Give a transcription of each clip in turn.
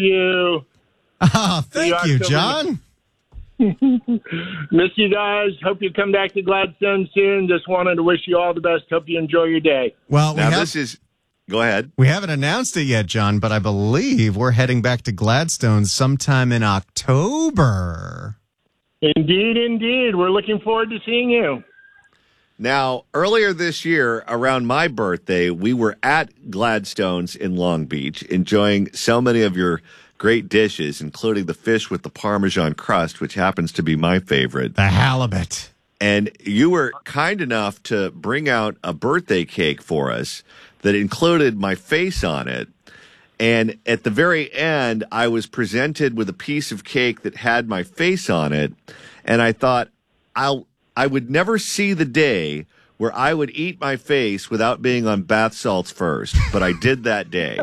you. Oh, thank you, John. Miss you guys. Hope you come back to Gladstone soon. Just wanted to wish you all the best. Hope you enjoy your day. Well, Go ahead. We haven't announced it yet, John, but I believe we're heading back to Gladstone sometime in October. Indeed. We're looking forward to seeing you. Now, earlier this year, around my birthday, we were at Gladstone's in Long Beach, enjoying so many of your great dishes, including the fish with the Parmesan crust, which happens to be my favorite. The halibut. And you were kind enough to bring out a birthday cake for us that included my face on it. And at the very end, I was presented with a piece of cake that had my face on it. And I thought, I would never see the day where I would eat my face without being on bath salts first. But I did that day.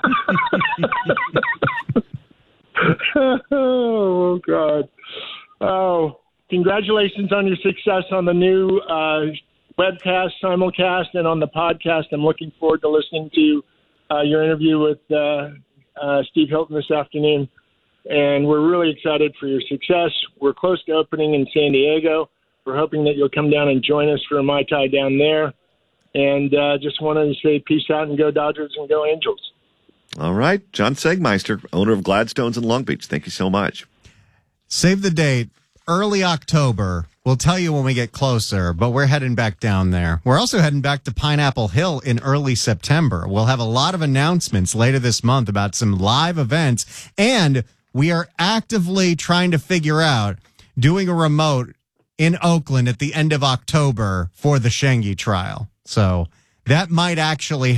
Oh, God. Oh, congratulations on your success on the new webcast, simulcast, and on the podcast. I'm looking forward to listening to your interview with Steve Hilton this afternoon. And we're really excited for your success. We're close to opening in San Diego. We're hoping that you'll come down and join us for a Mai Tai down there. And just wanted to say peace out and go Dodgers and go Angels. All right. John Segmeister, owner of Gladstone's in Long Beach. Thank you so much. Save the date. Early October. We'll tell you when we get closer, but we're heading back down there. We're also heading back to Pineapple Hill in early September. We'll have a lot of announcements later this month about some live events, and we are actively trying to figure out doing a remote in Oakland at the end of October for the Shanghai trial. So that might actually